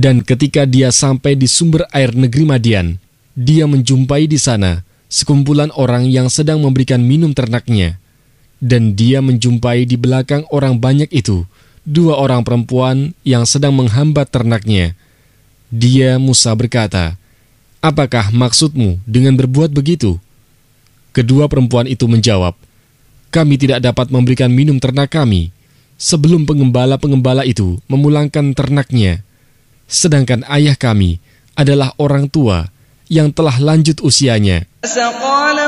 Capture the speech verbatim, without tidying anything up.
Dan ketika dia sampai di sumber air negeri Madian, dia menjumpai di sana sekumpulan orang yang sedang memberikan minum ternaknya. Dan dia menjumpai di belakang orang banyak itu dua orang perempuan yang sedang menghambat ternaknya. Dia, Musa, berkata, "Apakah maksudmu dengan berbuat begitu?" Kedua perempuan itu menjawab, "Kami tidak dapat memberikan minum ternak kami sebelum pengembala-pengembala itu memulangkan ternaknya. Sedangkan ayah kami adalah orang tua yang telah lanjut usianya."